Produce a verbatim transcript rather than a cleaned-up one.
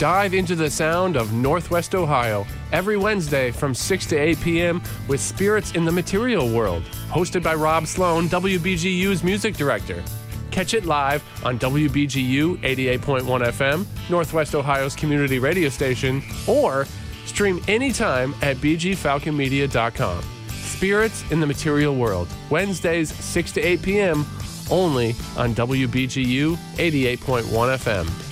Dive into the sound of Northwest Ohio every Wednesday from six to eight p.m. with Spirits in the Material World, hosted by Rob Sloan, W B G U's music director. Catch it live on W B G U eighty-eight point one F M, Northwest Ohio's community radio station, or stream anytime at b g falcon media dot com. Spirits in the Material World, Wednesdays six to eight p.m., only on W B G U eighty-eight point one F M.